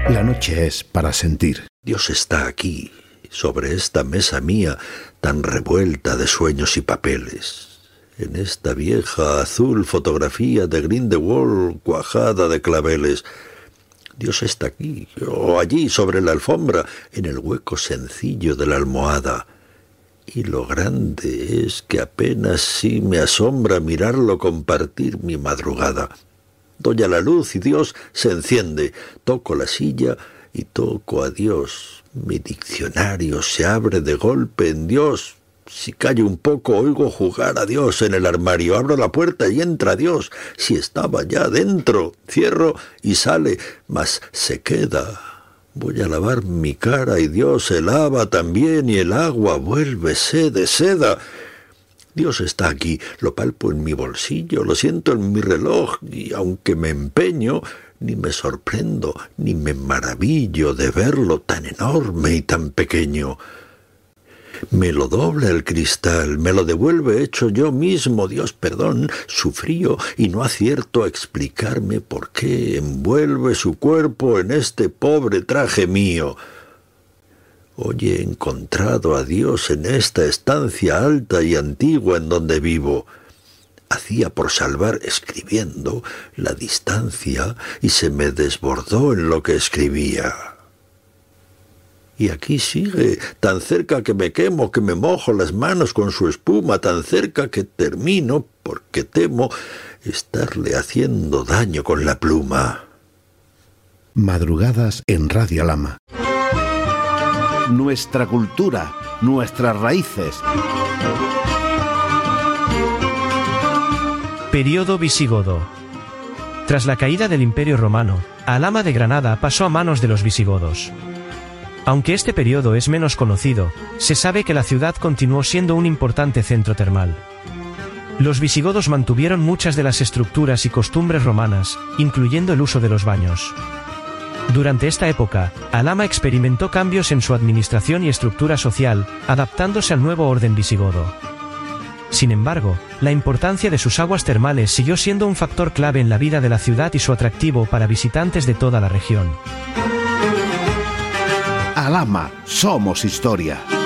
La noche es para sentir. Dios está aquí, sobre esta mesa mía, tan revuelta de sueños y papeles. En esta vieja azul fotografía de Grindelwald cuajada de claveles. Dios está aquí, o allí, sobre la alfombra, en el hueco sencillo de la almohada. Y lo grande es que apenas sí me asombra mirarlo compartir mi madrugada. Doy a la luz y Dios se enciende. Toco la silla y toco a Dios. Mi diccionario se abre de golpe en Dios. Si callo un poco, oigo jugar a Dios en el armario. Abro la puerta y entra Dios. Si estaba ya dentro, cierro y sale, mas se queda. Voy a lavar mi cara y Dios se lava también y el agua vuélvese de seda. Dios está aquí, lo palpo en mi bolsillo, lo siento en mi reloj y aunque me empeño, ni me sorprendo, ni me maravillo de verlo tan enorme y tan pequeño. Me lo dobla el cristal, me lo devuelve hecho yo mismo, Dios perdón, sufrío y no acierto a explicarme por qué envuelve su cuerpo en este pobre traje mío. Hoy he encontrado a Dios en esta estancia alta y antigua en donde vivo. Hacía por salvar escribiendo la distancia y se me desbordó en lo que escribía. Y aquí sigue, tan cerca que me quemo, que me mojo las manos con su espuma, tan cerca que termino, porque temo estarle haciendo daño con la pluma. Madrugadas en Radio Alhama. Nuestra cultura, nuestras raíces. Período visigodo. Tras la caída del Imperio Romano, Alhama de Granada pasó a manos de los visigodos. Aunque este periodo es menos conocido, se sabe que la ciudad continuó siendo un importante centro termal. Los visigodos mantuvieron muchas de las estructuras y costumbres romanas, incluyendo el uso de los baños. Durante esta época, Alhama experimentó cambios en su administración y estructura social, adaptándose al nuevo orden visigodo. Sin embargo, la importancia de sus aguas termales siguió siendo un factor clave en la vida de la ciudad y su atractivo para visitantes de toda la región. Alhama, somos historia.